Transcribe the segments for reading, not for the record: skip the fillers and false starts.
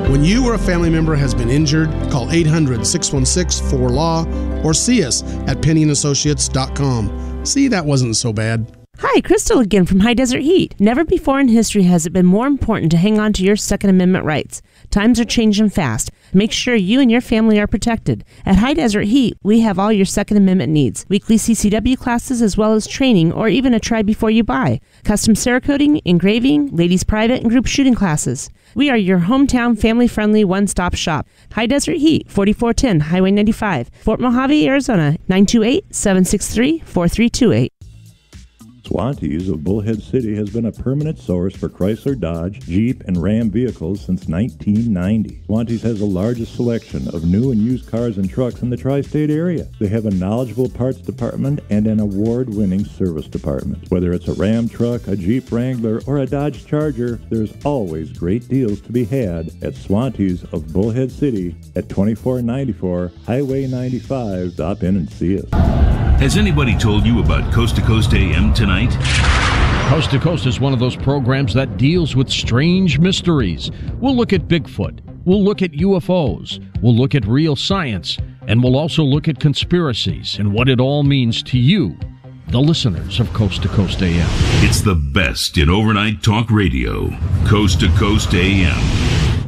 When you or a family member has been injured, call 800-616-4LAW or see us at PennyandAssociates.com. See, that wasn't so bad. Hi, Crystal again from High Desert Heat. Never before in history has it been more important to hang on to your Second Amendment rights. Times are changing fast. Make sure you and your family are protected. At High Desert Heat, we have all your Second Amendment needs. Weekly CCW classes as well as training or even a try before you buy. Custom Cerakoting, engraving, ladies private and group shooting classes. We are your hometown family-friendly one-stop shop. High Desert Heat, 4410 Highway 95, Fort Mojave, Arizona, 928-763-4328. Swantees of Bullhead City has been a permanent source for Chrysler, Dodge, Jeep, and Ram vehicles since 1990. Swantees has the largest selection of new and used cars and trucks in the tri-state area. They have a knowledgeable parts department and an award-winning service department. Whether it's a Ram truck, a Jeep Wrangler, or a Dodge Charger, there's always great deals to be had at Swantees of Bullhead City at 2494 Highway 95. Stop in and see us. Has anybody told you about Coast to Coast AM tonight? Coast to Coast is one of those programs that deals with strange mysteries. We'll look at Bigfoot. We'll look at UFOs. We'll look at real science. And we'll also look at conspiracies and what it all means to you, the listeners of Coast to Coast AM. It's the best in overnight talk radio. Coast to Coast AM.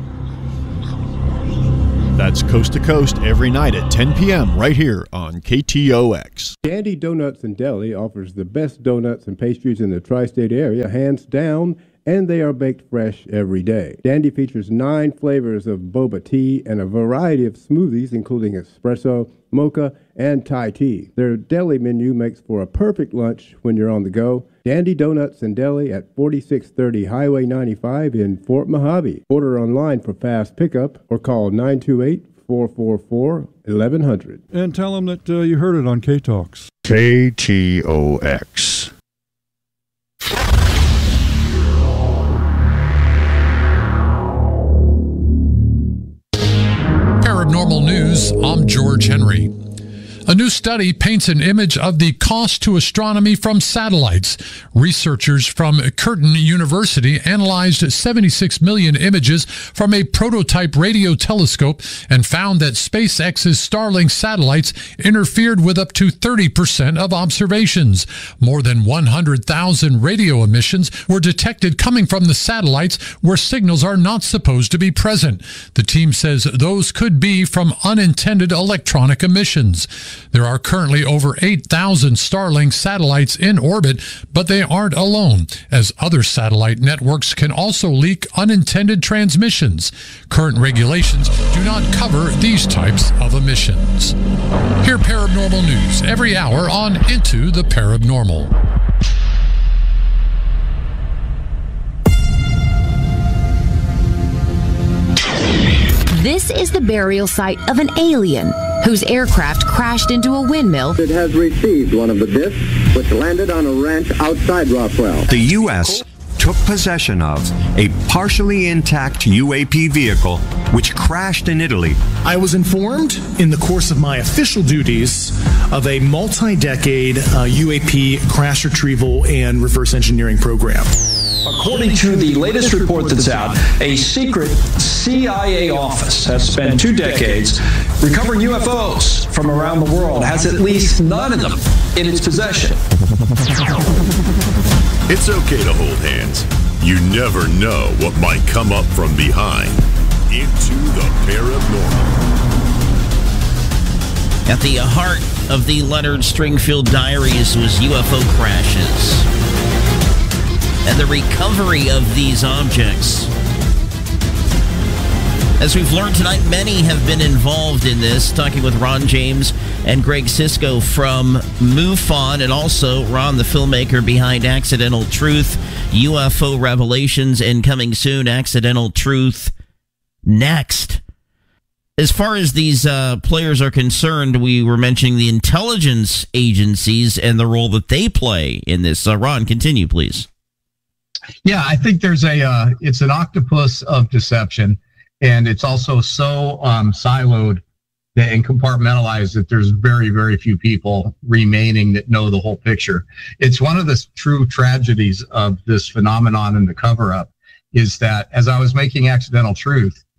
That's Coast to Coast every night at 10 p.m. right here on KTOX. Dandy Donuts and Deli offers the best donuts and pastries in the tri-state area, hands down, and they are baked fresh every day. Dandy features 9 flavors of boba tea and a variety of smoothies, including espresso, mocha, and Thai tea. Their deli menu makes for a perfect lunch when you're on the go. Dandy Donuts and Deli at 4630 Highway 95 in Fort Mojave. Order online for fast pickup or call 928-444-1100. And tell them that you heard it on K-Talks. KTOX. Paranormal News, I'm George Henry. A new study paints an image of the cost to astronomy from satellites. Researchers from Curtin University analyzed 76 million images from a prototype radio telescope and found that SpaceX's Starlink satellites interfered with up to 30% of observations. More than 100,000 radio emissions were detected coming from the satellites where signals are not supposed to be present. The team says those could be from unintended electronic emissions. There are currently over 8,000 Starlink satellites in orbit, but they aren't alone, as other satellite networks can also leak unintended transmissions. Current regulations do not cover these types of emissions. Hear paranormal news every hour on Into the Paranormal. This is the burial site of an alien whose aircraft crashed into a windmill. It has received one of the discs, which landed on a ranch outside Roswell. The U.S. took possession of a partially intact UAP vehicle which crashed in Italy. I was informed in the course of my official duties of a multi-decade UAP crash retrieval and reverse engineering program. According to the latest report that's out, a secret CIA office has spent 2 decades recovering UFOs from around the world, has at least 9 of them in its possession. It's okay to hold hands. You never know what might come up from behind. Into the Paranormal. At the heart of the Leonard Stringfield Diaries was UFO crashes and the recovery of these objects. As we've learned tonight, many have been involved in this, talking with Ron James and Greg Sisko from MUFON, and also Ron, the filmmaker behind Accidental Truth, UFO Revelations, and coming soon, Accidental Truth Next. As far as these players are concerned, we were mentioning the intelligence agencies and the role that they play in this. Ron, continue, please. Yeah, I think there's it's an octopus of deception, and it's also so siloed and compartmentalized that there's very, very few people remaining that know the whole picture. It's one of the true tragedies of this phenomenon and the cover-up is that as I was making Accidental Truth,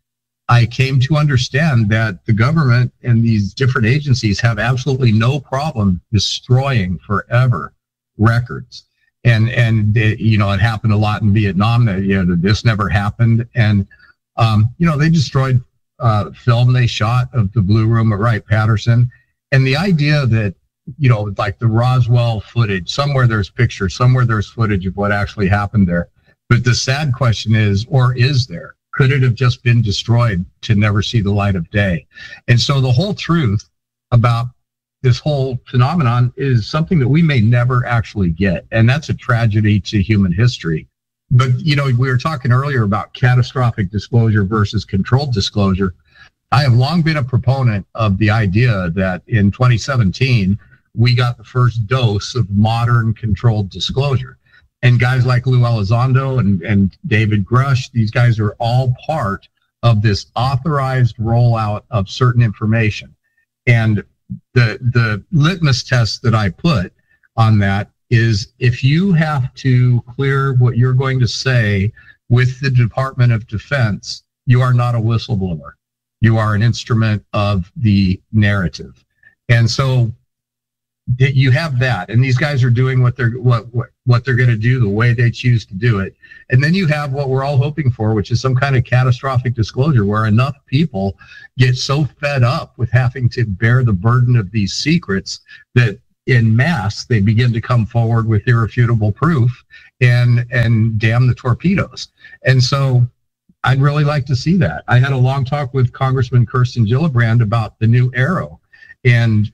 I came to understand that the government and these different agencies have absolutely no problem destroying forever records. And it happened a lot in Vietnam that, this never happened. And, they destroyed film they shot of the Blue Room at Wright-Patterson. And the idea that, like the Roswell footage, somewhere there's pictures, somewhere there's footage of what actually happened there. But the sad question is, or is there? Could it have just been destroyed to never see the light of day? And so the whole truth about this whole phenomenon is something that we may never actually get. And that's a tragedy to human history. But, we were talking earlier about catastrophic disclosure versus controlled disclosure. I have long been a proponent of the idea that in 2017, we got the first dose of modern controlled disclosure. And guys like Lou Elizondo and David Grush, these guys are all part of this authorized rollout of certain information. And the litmus test that I put on that is if you have to clear what you're going to say with the Department of Defense, you are not a whistleblower. You are an instrument of the narrative. And so you have that, and these guys are doing what they're going to do the way they choose to do it. And then you have what we're all hoping for, which is some kind of catastrophic disclosure where enough people get so fed up with having to bear the burden of these secrets that in mass they begin to come forward with irrefutable proof and damn the torpedoes. And so I'd really like to see that. I had a long talk with Congressman Kirsten Gillibrand about the new AARO, and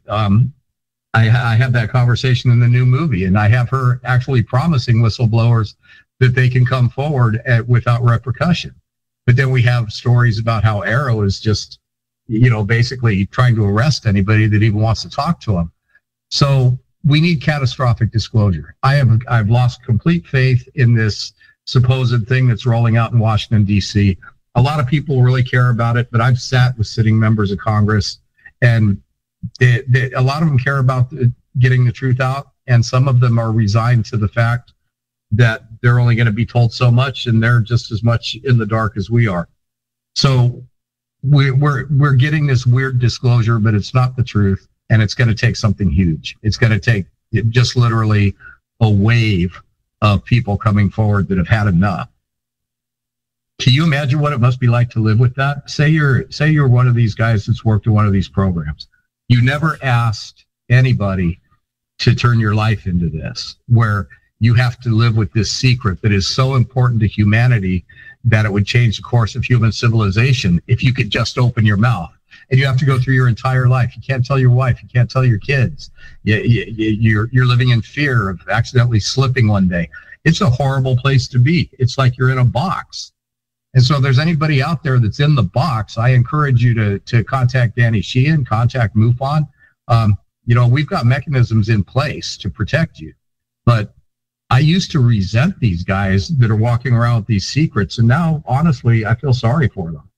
I have that conversation in the new movie, and I have her actually promising whistleblowers that they can come forward without repercussion. But then we have stories about how AARO is just, basically trying to arrest anybody that even wants to talk to them. So we need catastrophic disclosure. I've lost complete faith in this supposed thing that's rolling out in Washington, D.C. A lot of people really care about it, but I've sat with sitting members of Congress, and a lot of them care about getting the truth out, and some of them are resigned to the fact that they're only going to be told so much, and they're just as much in the dark as we are. So we're getting this weird disclosure, but it's not the truth, and it's going to take something huge. It's going to take just literally a wave of people coming forward that have had enough. Can you imagine what it must be like to live with that? Say you're one of these guys that's worked in one of these programs. You never asked anybody to turn your life into this, where you have to live with this secret that is so important to humanity that it would change the course of human civilization if you could just open your mouth. And you have to go through your entire life. You can't tell your wife. You can't tell your kids. You're living in fear of accidentally slipping one day. It's a horrible place to be. It's like you're in a box. And so if there's anybody out there that's in the box, I encourage you to contact Danny Sheehan, contact MUFON. We've got mechanisms in place to protect you. But I used to resent these guys that are walking around with these secrets, and now, honestly, I feel sorry for them.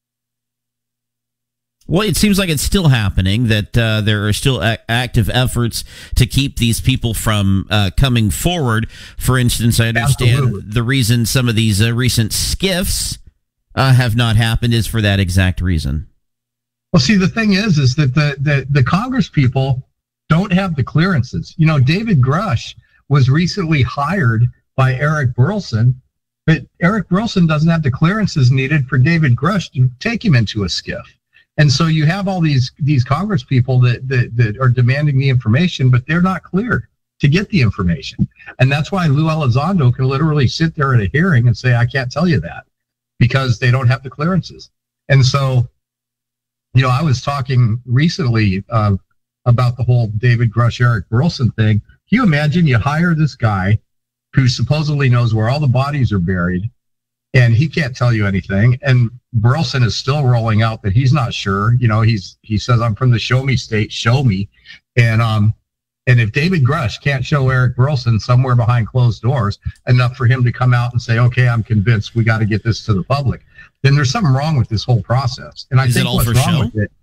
Well, it seems like it's still happening, that there are still active efforts to keep these people from coming forward. For instance, I understand the reason some of these recent skiffs have not happened is for that exact reason. Well, see, the thing is that the Congress people don't have the clearances. David Grush was recently hired by Eric Burleson, but Eric Burleson doesn't have the clearances needed for David Grush to take him into a skiff. And so you have all these Congress people that are demanding the information, but they're not cleared to get the information. And that's why Lou Elizondo can literally sit there at a hearing and say, I can't tell you that, because they don't have the clearances. And so, I was talking recently about the whole David Grush, Eric Burleson thing. Can you imagine you hire this guy who supposedly knows where all the bodies are buried, and he can't tell you anything, and Burleson is still rolling out that he's not sure. He says, I'm from the show me state, show me. And if David Grush can't show Eric Burleson somewhere behind closed doors enough for him to come out and say, okay, I'm convinced we got to get this to the public, then there's something wrong with this whole process. And I think what's wrong with it.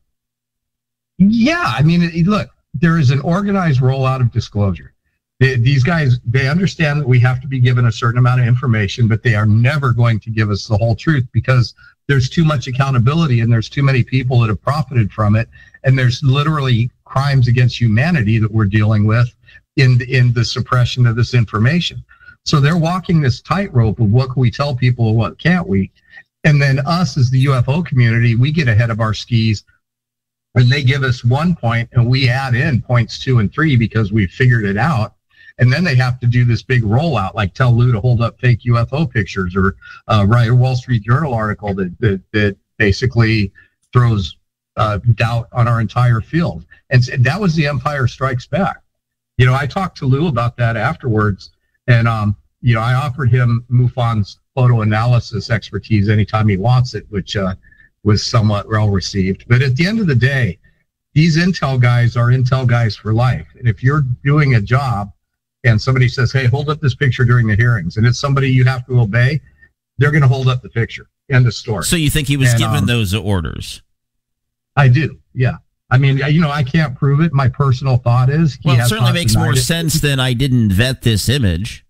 Yeah. I mean, look, there is an organized rollout of disclosure. These guys, they understand that we have to be given a certain amount of information, but they are never going to give us the whole truth, because there's too much accountability and there's too many people that have profited from it. And there's literally crimes against humanity that we're dealing with in the suppression of this information. So they're walking this tightrope of what can we tell people and what can't we? And then us as the UFO community, we get ahead of our skis and they give us 1 point and we add in points 2 and 3 because we figured it out. And then they have to do this big rollout, like tell Lou to hold up fake UFO pictures or write a Wall Street Journal article that basically throws doubt on our entire field. And that was the Empire Strikes Back. You know, I talked to Lou about that afterwards. And, you know, I offered him MUFON's photo analysis expertise anytime he wants it, which was somewhat well received. But at the end of the day, these intel guys are intel guys for life. And if you're doing a job and somebody says, hey, hold up this picture during the hearings, and it's somebody you have to obey, they're going to hold up the picture. End of story. So you think he was given those orders? I do, yeah. I mean, you know, I can't prove it. My personal thought is well, it certainly makes more sense than I didn't vet this image.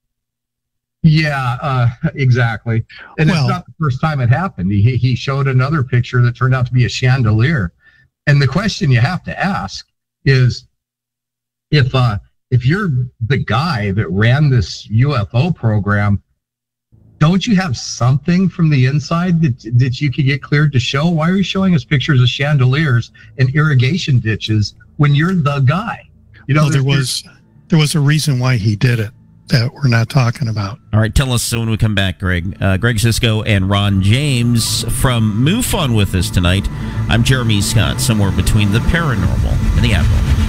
Yeah, exactly. And it's not the first time it happened. He showed another picture that turned out to be a chandelier. And the question you have to ask is, if you're the guy that ran this UFO program, don't you have something from the inside that you could get cleared to show? Why are you showing us pictures of chandeliers and irrigation ditches when you're the guy? You know, there was a reason why he did it that we're not talking about. All right, tell us so when we come back, Greg. Greg Cisco and Ron James from MUFON with us tonight. I'm Jeremy Scott, somewhere between the paranormal and the abnormal.